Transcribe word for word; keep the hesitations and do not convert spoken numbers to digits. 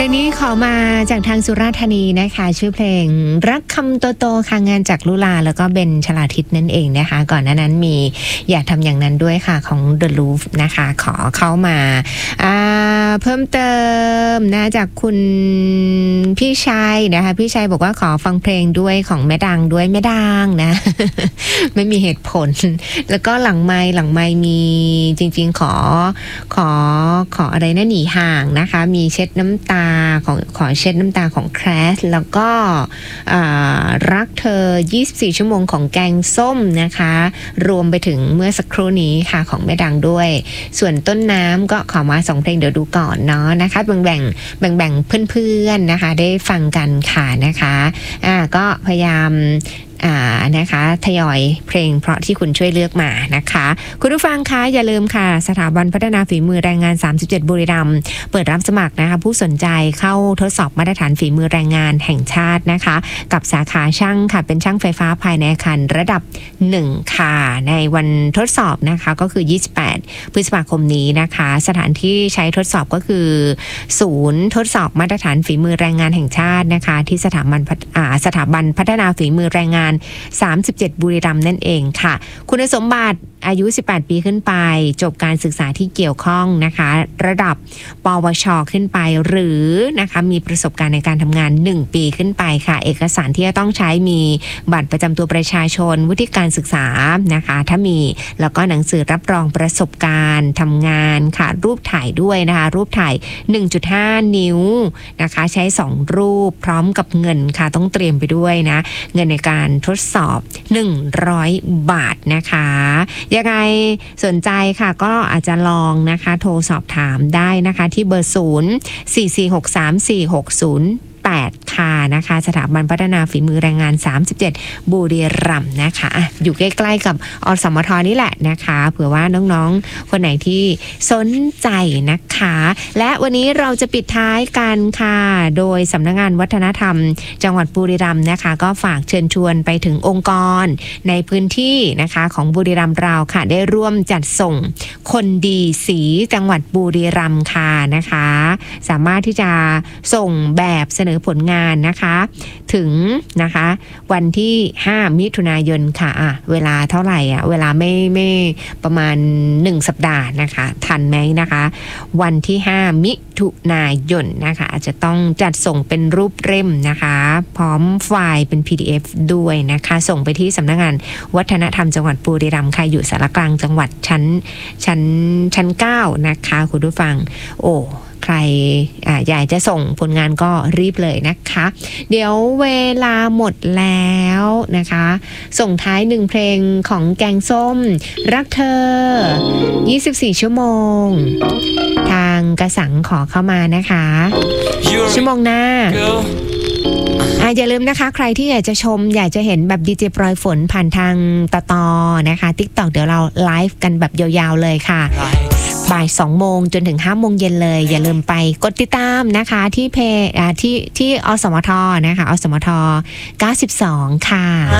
งนี้ขอมาจากทางสุราษฎร์ธานีนะคะชื่อเพลงรักคำโตโตค่ะงานจากลุลาแล้วก็เบนชลาทิศนั่นเองนะคะก่อนหน้านั้นมีอยากทำอย่างนั้นด้วยค่ะของ The Roof นะคะขอเข้ามาเพิ่มเติมนะจากคุณพี่ชัยนะคะพี่ชัยบอกว่าขอฟังเพลงด้วยของแม่ดังด้วยแม่ดังนะ ไม่มีเหตุผลแล้วก็หลังไมค์หลังไมค์มีจริงๆขอขอขออะไรนะหนีห่างนะคะมีเช็ดน้ำตาของขอเช็ดน้ำตาของแครสแล้วก็รักเธอยี่สิบสี่ชั่วโมงของแกงส้มนะคะรวมไปถึงเมื่อสักครู่นี้ค่ะของแม่ดังด้วยส่วนต้นน้ำก็ขอมาสองเพลงเดี๋ยวดูก่อนเนาะนะคะแบ่งแบ่งแบ่งแบ่งเพื่อนๆนะคะได้ฟังกันค่ะนะคะอ่าก็พยายามอ่านะคะทยอยเพลงเพราะที่คุณช่วยเลือกมานะคะคุณผู้ฟังคะอย่าลืมค่ะสถาบันพัฒนาฝีมือแรงงานสามสิบเจ็ดบุรีรัมย์เปิดรับสมัครนะคะผู้สนใจเข้าทดสอบมาตรฐานฝีมือแรงงานแห่งชาตินะคะกับสาขาช่างค่ะเป็นช่างไฟฟ้าภายในอาคารระดับหนึ่งค่ะในวันทดสอบนะคะก็คือยี่สิบแปดพฤษภาคมนี้นะคะสถานที่ใช้ทดสอบก็คือศูนย์ทดสอบมาตรฐานฝีมือแรงงานแห่งชาตินะคะที่สถาบันอ่าสถาบันพัฒนาฝีมือแรงงานสามสิบเจ็ดบุรีรัมย์นั่นเองค่ะคุณสมบัติอายุสิบแปดปีขึ้นไปจบการศึกษาที่เกี่ยวข้องนะคะระดับปวชขึ้นไปหรือนะคะมีประสบการณ์ในการทำงานหนึ่งปีขึ้นไปค่ะเอกสารที่จะต้องใช้มีบัตรประจำตัวประชาชนวุฒิการศึกษานะคะถ้ามีแล้วก็หนังสือรับรองประสบการณ์ทำงานค่ะรูปถ่ายด้วยนะคะรูปถ่าย หนึ่งจุดห้า นิ้วนะคะใช้สองรูปพร้อมกับเงินค่ะต้องเตรียมไปด้วยนะเงินในการทดสอบหนึ่งร้อยบาทนะคะยังไงสนใจค่ะก็อาจจะลองนะคะโทรสอบถามได้นะคะที่เบอร์ศูนย์ สี่ สี่ หก สาม สี่ หก ศูนย์ แปดค่ะนะคะสถาบันพัฒนาฝีมือแรงงานสามสิบเจ็ดบุรีรัมย์นะคะอะอยู่ใกล้ๆกับอสมทนี่แหละนะคะเผื่อว่าน้องๆคนไหนที่สนใจนะคะและวันนี้เราจะปิดท้ายกันค่ะโดยสำนักงานวัฒนธรรมจังหวัดบุรีรัมย์นะคะก็ฝากเชิญชวนไปถึงองค์กรในพื้นที่นะคะของบุรีรัมย์เราค่ะได้ร่วมจัดส่งคนดีสีจังหวัดบุรีรัมย์ค่ะนะคะสามารถที่จะส่งแบบเสนอผลงานนะคะถึงนะคะวันที่ห้ามิถุนายนค่ะอ่ะเวลาเท่าไหร่อ่ะเวลาไม่ไม่ประมาณหนึ่งสัปดาห์นะคะทันไหมนะคะวันที่ห้ามิถุนายนนะคะอาจจะต้องจัดส่งเป็นรูปเล่มนะคะพร้อมไฟล์เป็น พี ดี เอฟ ด้วยนะคะส่งไปที่สำนักงานวัฒนธรรมจังหวัดบุรีรัมย์ค่ะอยู่สารกลางจังหวัดชั้นชั้นชั้นเก้านะคะคุณผู้ฟังโอ้ใครอ่าอยากจะส่งผลงานก็รีบเลยนะคะเดี๋ยวเวลาหมดแล้วนะคะส่งท้ายหนึ่งเพลงของแกงส้มรักเธอยี่สิบสี่ชั่วโมงทางกระสังขอเข้ามานะคะชั่วโมงหน้าอ่าอย่าลืมนะคะใครที่อยากจะชมอยากจะเห็นแบบดีเจปลอยฝนผ่านทางตตนะคะ TikTok เดี๋ยวเราไลฟ์กันแบบยาวๆเลยค่ะบ่ายสองโมงจนถึงห้าโมงเย็นเลยอย่าลืมไปกดติดตามนะคะที่เพจที่ที่อสมทนะคะอสมทเก้าสิบสองค่ะ